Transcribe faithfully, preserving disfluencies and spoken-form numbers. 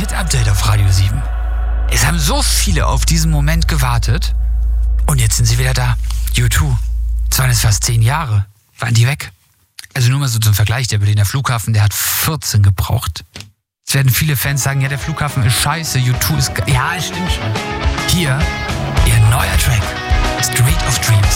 Hit-Update auf Radio sieben. Es haben so viele auf diesen Moment gewartet und jetzt sind sie wieder da. U zwei. Das waren jetzt fast zehn Jahre. Waren die weg? Also nur mal so zum Vergleich, der Berliner Flughafen, der hat vierzehn gebraucht. Jetzt werden viele Fans sagen, ja, der Flughafen ist scheiße, U zwei ist... Ge- ja, es stimmt schon. Hier, ihr neuer Track, Street of Dreams.